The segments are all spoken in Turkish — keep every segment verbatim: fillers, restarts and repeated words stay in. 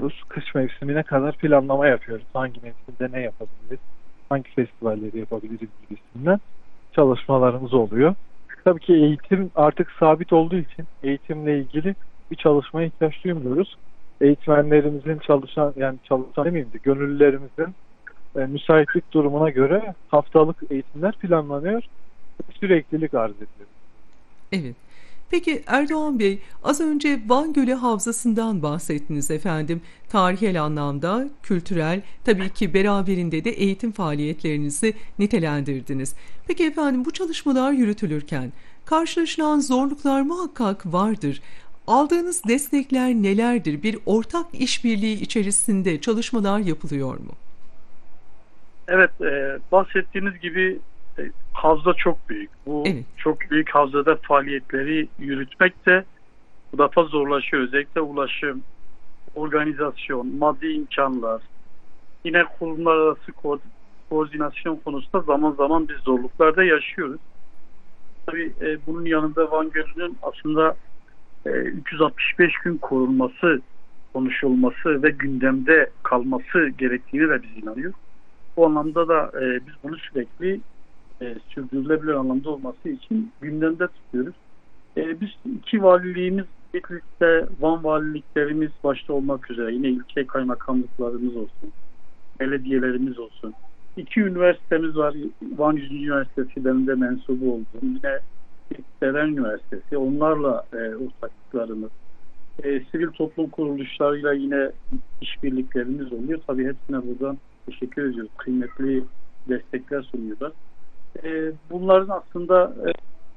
kuruyoruz. Kış mevsimine kadar planlama yapıyoruz. Hangi mevsimde ne yapabiliriz, hangi festivalleri yapabiliriz gibisinden çalışmalarımız oluyor. Tabii ki eğitim artık sabit olduğu için eğitimle ilgili bir çalışmaya ihtiyaç duymuyoruz. Eğitmenlerimizin çalışan yani çalışan demeyeyim de gönüllülerimizin e, müsaitlik durumuna göre haftalık eğitimler planlanıyor. Süreklilik arz ediyor. Evet. Peki Erdoğan Bey, az önce Van Gölü Havzası'ndan bahsettiniz efendim. Tarihsel anlamda, kültürel, tabii ki beraberinde de eğitim faaliyetlerinizi nitelendirdiniz. Peki efendim, bu çalışmalar yürütülürken karşılaşılan zorluklar muhakkak vardır. Aldığınız destekler nelerdir? Bir ortak işbirliği içerisinde çalışmalar yapılıyor mu? Evet, e, bahsettiğiniz gibi e, havza çok büyük. Bu Evet, çok büyük havzada faaliyetleri yürütmek de bu defa zorlaşıyor. Özellikle ulaşım, organizasyon, maddi imkanlar, yine kurumlar arası ko- koordinasyon konusunda zaman zaman biz zorluklar da yaşıyoruz. Tabii e, bunun yanında Van Gölü'nün aslında e, üç yüz altmış beş gün korunması, konuşulması ve gündemde kalması gerektiğini de biz inanıyoruz. Bu anlamda da e, biz bunu sürekli e, sürdürülebilir anlamda olması için gündemde tutuyoruz. E, biz iki valiliğimiz birlikte Van valiliklerimiz başta olmak üzere yine ilçe kaymakamlıklarımız olsun, belediyelerimiz olsun. İki üniversitemiz var. Van Yüzüncü Üniversitesi benim de mensubu olduğum. Yine Deren Üniversitesi. Onlarla e, ortaklıklarımız. E, sivil toplum kuruluşlarıyla yine işbirliklerimiz oluyor. Tabii hepsine buradan teşekkür ediyoruz. Kıymetli destekler sunuyorlar. E, bunların aslında e,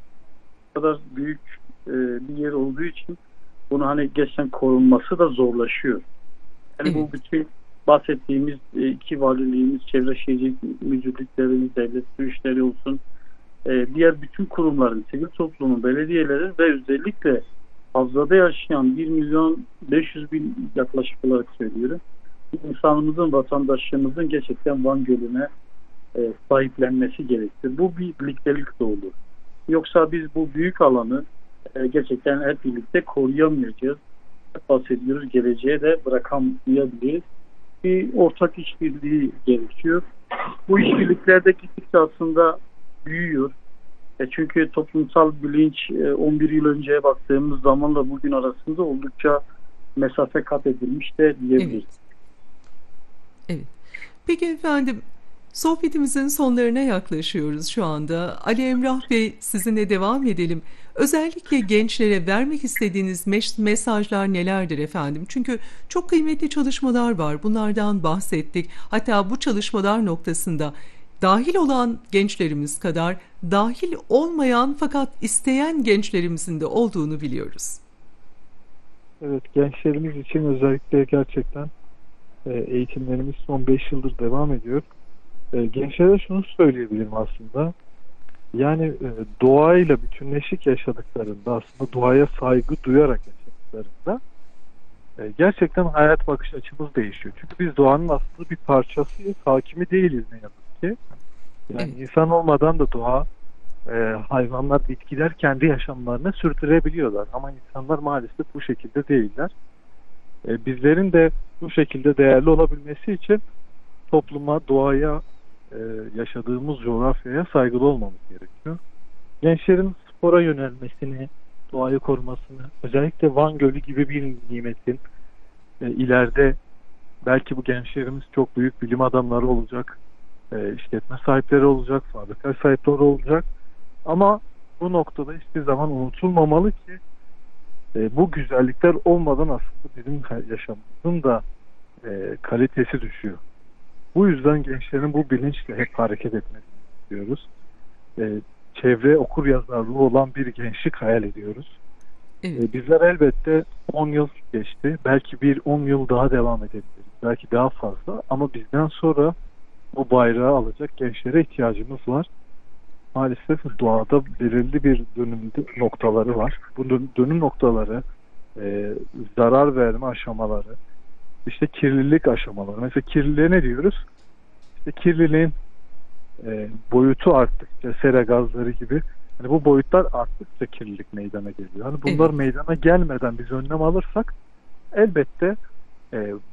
kadar büyük e, bir yer olduğu için bunu hani geçen korunması da zorlaşıyor. Yani evet, bu bütün bahsettiğimiz e, iki valiliğimiz, çevre şehircilik müdürlüklerimiz, devlet su işleri olsun, e, diğer bütün kurumların, sivil toplumun, belediyelerin ve özellikle havzada yaşayan bir milyon beş yüz bin yaklaşık olarak söylüyorum. İnsanımızın, vatandaşlarımızın gerçekten Van Gölü'ne e, sahiplenmesi gerekir. Bu bir birliktelik de olur. Yoksa biz bu büyük alanı e, gerçekten hep birlikte koruyamayacağız. Hep bahsediyoruz, geleceğe de bırakamayabiliriz. Bir ortak işbirliği gerekiyor. Bu işbirlikler de gittikçe aslında büyüyor. E çünkü toplumsal bilinç e, on bir yıl önceye baktığımız zamanla bugün arasında oldukça mesafe kat edilmiş de evet, diyebiliriz. evet. Peki efendim, sohbetimizin sonlarına yaklaşıyoruz şu anda. Ali Emrah Bey, sizinle devam edelim. Özellikle gençlere vermek istediğiniz mes- mesajlar nelerdir efendim? Çünkü çok kıymetli çalışmalar var. Bunlardan bahsettik. Hatta bu çalışmalar noktasında dahil olan gençlerimiz kadar dahil olmayan fakat isteyen gençlerimizin de olduğunu biliyoruz. Evet, gençlerimiz için özellikle gerçekten e, eğitimlerimiz son beş yıldır devam ediyor. E, gençlere şunu söyleyebilirim aslında. Yani e, doğayla bütünleşik yaşadıklarında, aslında doğaya saygı duyarak yaşadıklarında e, gerçekten hayat bakış açımız değişiyor. Çünkü biz doğanın aslında bir parçasıyız, hakimi değiliz ne yazık ki. Yani Evet, insan olmadan da doğa, e, hayvanlar, bitkiler kendi yaşamlarını sürdürebiliyorlar. Ama insanlar maalesef bu şekilde değiller. E, bizlerin de bu şekilde değerli olabilmesi için topluma, doğaya, e, yaşadığımız coğrafyaya saygılı olmamız gerekiyor. Gençlerin spora yönelmesini, doğayı korumasını, özellikle Van Gölü gibi bir nimetin e, ileride belki bu gençlerimiz çok büyük bilim adamları olacak, e, işletme sahipleri olacak, fabrika sahipleri olacak. Ama bu noktada hiçbir zaman unutulmamalı ki e, bu güzellikler olmadan aslında bizim yaşamımızın da e, kalitesi düşüyor. Bu yüzden gençlerin bu bilinçle hep hareket etmesini istiyoruz. E, çevre okur yazarlığı olan bir gençlik hayal ediyoruz. evet, E, bizler elbette on yıl geçti. Belki bir on yıl daha devam edebiliriz. Belki daha fazla. Ama bizden sonra bu bayrağı alacak gençlere ihtiyacımız var. Maalesef doğada belirli bir dönüm noktaları var. Bu dönüm noktaları, e, zarar verme aşamaları, işte kirlilik aşamaları. Mesela kirliliğe ne diyoruz? İşte kirliliğin e, boyutu arttıkça, sera gazları gibi, yani bu boyutlar arttıkça kirlilik meydana geliyor. Yani bunlar evet. meydana gelmeden biz önlem alırsak elbette e,